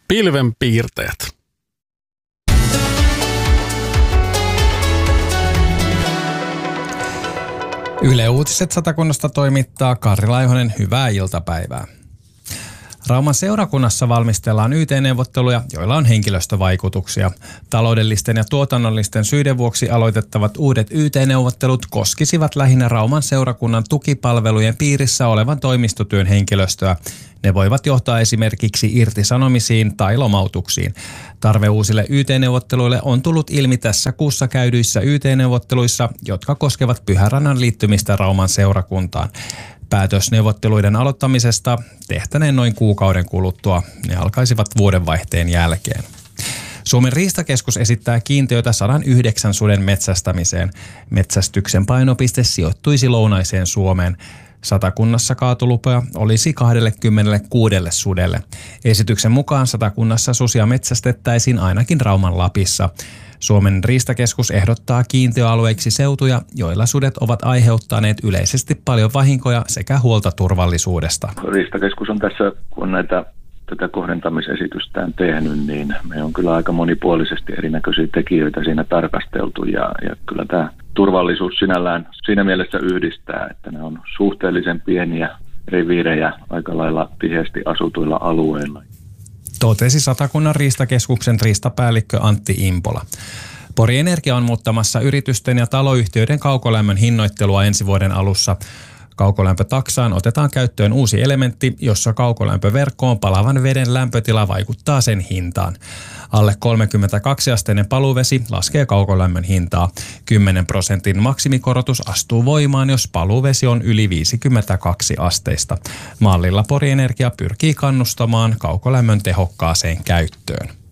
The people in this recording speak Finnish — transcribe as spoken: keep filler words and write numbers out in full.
Pilvenpiirteet. Yle Uutiset Satakunnasta toimittaa Karri Laihonen, hyvää iltapäivää. Rauman seurakunnassa valmistellaan Y T-neuvotteluja, joilla on henkilöstövaikutuksia. Taloudellisten ja tuotannollisten syiden vuoksi aloitettavat uudet Y T-neuvottelut koskisivat lähinnä Rauman seurakunnan tukipalvelujen piirissä olevan toimistotyön henkilöstöä. Ne voivat johtaa esimerkiksi irtisanomisiin tai lomautuksiin. Tarve uusille Y T-neuvotteluille on tullut ilmi tässä kuussa käydyissä Y T-neuvotteluissa, jotka koskevat Pyhärannan liittymistä Rauman seurakuntaan. Päätös neuvotteluiden aloittamisesta tehtäneen noin kuukauden kuluttua. Ne alkaisivat vuodenvaihteen jälkeen. Suomen riistakeskus esittää kiintiötä sata yhdeksän suden metsästämiseen. Metsästyksen painopiste sijoittuisi lounaiseen Suomeen. Satakunnassa kaatolupaa olisi kaksikymmentäkuusi sudelle. Esityksen mukaan Satakunnassa susia metsästettäisiin ainakin Rauman Lapissa. Suomen riistakeskus ehdottaa kiintiöalueiksi seutuja, joilla sudet ovat aiheuttaneet yleisesti paljon vahinkoja sekä huolta turvallisuudesta. Riistakeskus on tässä, kun näitä tätä kohdentamisesitystään tehnyt, niin me on kyllä aika monipuolisesti erinäköisiä tekijöitä siinä tarkasteltu ja, ja kyllä tämä turvallisuus sinällään siinä mielessä yhdistää, että ne on suhteellisen pieniä reviirejä aika lailla tiheästi asutuilla alueilla. Totesi Satakunnan riistakeskuksen riistapäällikkö Antti Impola. Pori Energia on muuttamassa yritysten ja taloyhtiöiden kaukolämmön hinnoittelua ensi vuoden alussa. Kaukolämpötaksaan otetaan käyttöön uusi elementti, jossa kaukolämpöverkkoon palavan veden lämpötila vaikuttaa sen hintaan. Alle kolmekymmentäkaksi asteinen paluvesi laskee kaukolämmön hintaa. kymmenen prosentin maksimikorotus astuu voimaan, jos paluvesi on yli viisikymmentäkaksi asteista. Mallilla Pori Energia pyrkii kannustamaan kaukolämmön tehokkaaseen käyttöön.